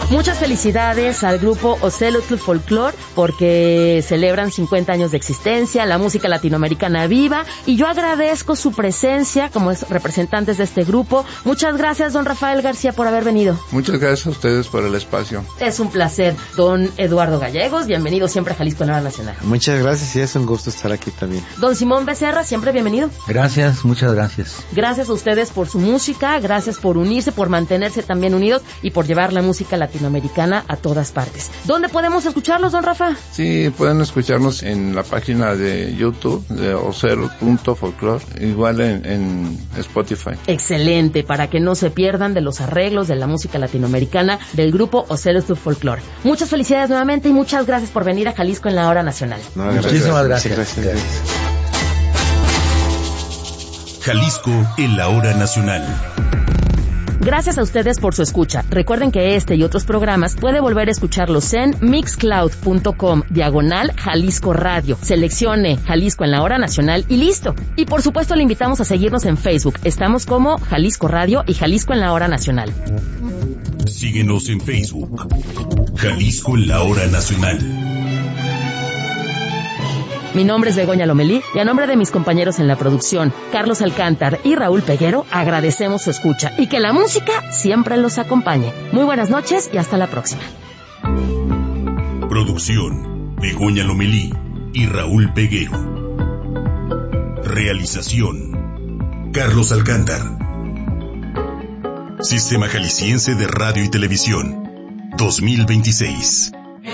Muchas felicidades al grupo Ocelotl Folklore porque celebran 50 años de existencia, la música latinoamericana viva, y yo agradezco su presencia como representantes de este grupo. Muchas gracias, don Rafael García, por haber venido. Muchas gracias a ustedes por el espacio. Es un placer. Don Eduardo Gallegos, bienvenido siempre a Jalisco en la Hora Nacional. Muchas gracias y es un gusto estar aquí también. Don Simón Becerra, siempre bienvenido. Gracias, muchas gracias. Gracias a ustedes por su música, gracias por unirse, por mantenerse también unidos y por llevar la música latinoamericana a todas partes. ¿Dónde podemos escucharlos, don Rafa? Sí, pueden escucharnos en la página de YouTube de Ocelotl.folklore, igual en Spotify. Excelente, para que no se pierdan de los arreglos de la música latinoamericana del grupo Ocelotl Folklore. Muchas felicidades nuevamente y muchas gracias por venir a Jalisco en la Hora Nacional. No, muchísimas gracias. Gracias. Jalisco en la Hora Nacional. Gracias a ustedes por su escucha. Recuerden que este y otros programas puede volver a escucharlos en mixcloud.com/Jalisco Radio. Seleccione Jalisco en la Hora Nacional y listo. Y por supuesto le invitamos a seguirnos en Facebook. Estamos como Jalisco Radio y Jalisco en la Hora Nacional. Síguenos en Facebook. Jalisco en la Hora Nacional. Mi nombre es Begoña Lomelí y a nombre de mis compañeros en la producción, Carlos Alcántar y Raúl Peguero, agradecemos su escucha y que la música siempre los acompañe. Muy buenas noches y hasta la próxima. Producción, Begoña Lomelí y Raúl Peguero. Realización, Carlos Alcántar. Sistema Jalisciense de Radio y Televisión, 2026.